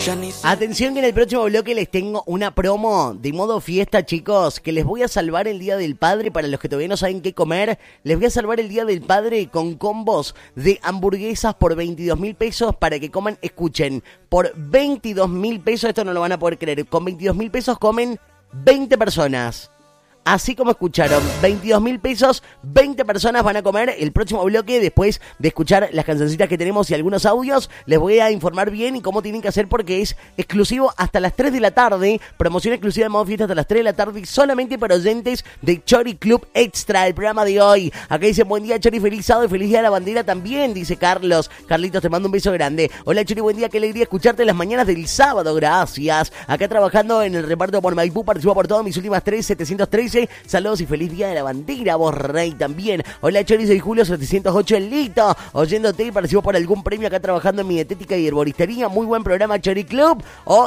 Atención que en el próximo bloque les tengo una promo de modo fiesta, chicos, que les voy a salvar el Día del Padre. Para los que todavía no saben qué comer, les voy a salvar el Día del Padre con combos de hamburguesas por 22.000 pesos para que coman, escuchen, por 22.000 pesos, esto no lo van a poder creer, con 22.000 pesos comen 20 personas. Así como escucharon, 22.000 pesos, 20 personas van a comer. El próximo bloque, después de escuchar las cancioncitas que tenemos y algunos audios, les voy a informar bien y cómo tienen que hacer porque es exclusivo hasta las 3 de la tarde. Promoción exclusiva de modo fiesta hasta las 3 de la tarde, solamente para oyentes de Chori Club Extra, el programa de hoy. Acá dice, buen día Chori, feliz sábado y feliz día de la bandera también, dice Carlos. Carlitos, te mando un beso grande. Hola Chori, buen día, qué alegría escucharte en las mañanas del sábado, gracias. Acá trabajando en el reparto por Maipú, participo por todas mis últimas 713. Saludos y feliz día de la bandera, vos rey también. Hola Chori, soy Julio 708 el Lito, oyéndote y participo por algún premio acá trabajando en mi dietética y herboristería. Muy buen programa Chori Club.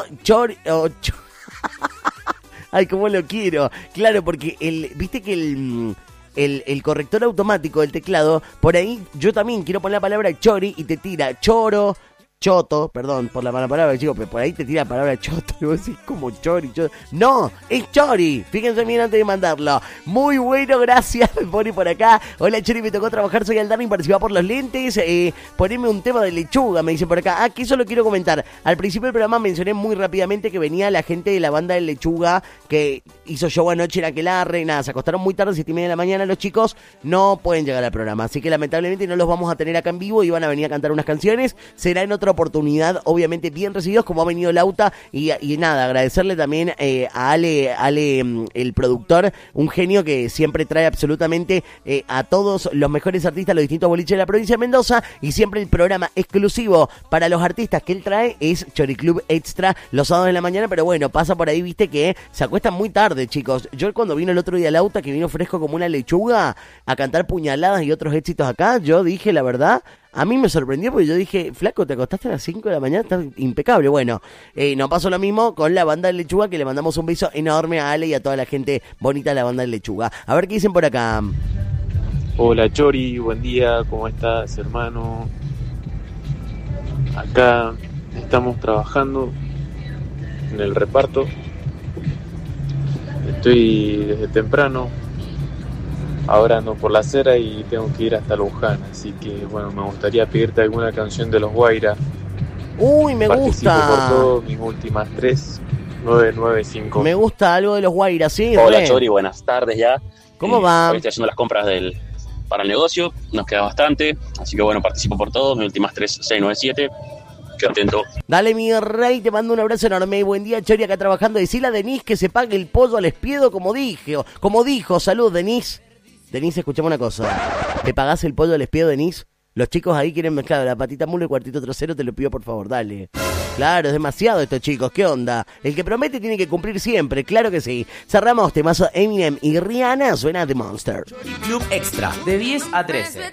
Ay, cómo lo quiero. Claro, porque viste que el corrector automático del teclado, por ahí yo también quiero poner la palabra Chori y te tira choro, choto, perdón por la mala palabra, chico, pero por ahí te tira la palabra choto y vos decís como chori, choto. No, es chori, fíjense bien antes de mandarlo. Muy bueno, gracias, me pone por acá. Hola Chori, me tocó trabajar, soy Aldana y participar por los lentes. Poneme un tema de lechuga, me dicen por acá. Que eso lo quiero comentar. Al principio del programa mencioné muy rápidamente que venía la gente de la banda de Lechuga que hizo show anoche en Aquelarre. Nada, se acostaron muy tarde, 7:30 de la mañana. Los chicos no pueden llegar al programa, así que lamentablemente no los vamos a tener acá en vivo y van a venir a cantar unas canciones. Será en otra oportunidad, obviamente bien recibidos como ha venido Lauta y nada, agradecerle también a Ale, el productor, un genio que siempre trae absolutamente a todos los mejores artistas, los distintos boliches de la provincia de Mendoza, y siempre el programa exclusivo para los artistas que él trae es Chori Club Extra los sábados de la mañana, pero bueno, pasa por ahí, viste que se acuestan muy tarde, chicos. Yo cuando vino el otro día Lauta, que vino fresco como una lechuga a cantar Puñaladas y otros éxitos acá, yo dije la verdad, a mí me sorprendió porque yo dije, flaco, te acostaste a las 5 de la mañana, estás impecable. Bueno, no pasó lo mismo con la banda de Lechuga, que le mandamos un beso enorme a Ale y a toda la gente bonita de la banda de Lechuga. A ver qué dicen por acá. Hola Chori, buen día, ¿cómo estás, hermano? Acá estamos trabajando en el reparto. Estoy desde temprano. Ahora ando por la acera y tengo que ir hasta Luján, así que bueno, me gustaría pedirte alguna canción de los Guaira. Uy, me Participo gusta. por todo, mis últimas 995. Me gusta algo de los Guaira, sí. Hola Chori, buenas tardes ya. ¿Cómo va? Hoy estoy haciendo las compras para el negocio, nos queda bastante, así que bueno, participo por todo, mis últimas 697. Qué atento. Dale, mi rey, te mando un abrazo enorme. Buen día, Chori, acá trabajando. Decile a Denise que se pague el pollo al espiedo como dijo. Salud, Denise. Denise, escuchame una cosa. ¿Te pagás el pollo al espiedo, Denise? Los chicos ahí quieren mezclar la patita mula y cuartito trasero, te lo pido por favor, dale. Claro, es demasiado estos chicos, ¿qué onda? El que promete tiene que cumplir siempre, claro que sí. Cerramos temazo Eminem y Rihanna, suena The Monster. Club Extra, de 10 a 13.